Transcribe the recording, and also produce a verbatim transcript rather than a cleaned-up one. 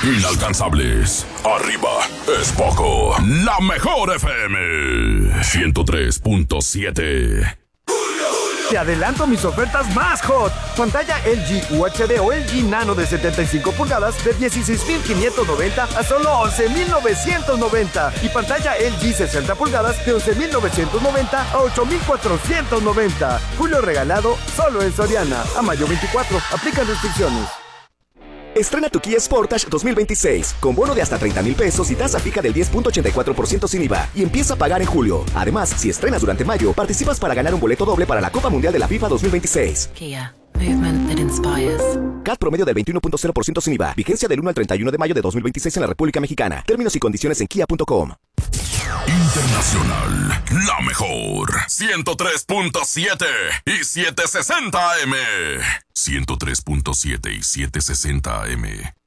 Inalcanzables. Arriba es poco. La mejor F M. ciento tres punto siete. Te adelanto mis ofertas más hot. Pantalla L G U H D o L G Nano de setenta y cinco pulgadas de dieciséis mil quinientos noventa a solo once mil novecientos noventa. Y pantalla L G sesenta pulgadas de once mil novecientos noventa a ocho mil cuatrocientos noventa. Julio regalado solo en Soriana. A mayo veinticuatro. Aplican restricciones. Estrena tu Kia Sportage dos mil veintiséis con bono de hasta treinta mil pesos y tasa fija del diez punto ochenta y cuatro por ciento sin I V A y empieza a pagar en julio. Además, si estrenas durante mayo, participas para ganar un boleto doble para la Copa Mundial de la FIFA dos mil veintiséis. Kia. Movement that inspires. C A T promedio del veintiuno punto cero por ciento sin I V A. Vigencia del uno al treinta y uno de mayo de dos mil veintiséis en la República Mexicana. Términos y condiciones en kia punto com. Internacional, la mejor. ciento tres punto siete y setecientos sesenta A M. ciento tres punto siete y setecientos sesenta A M.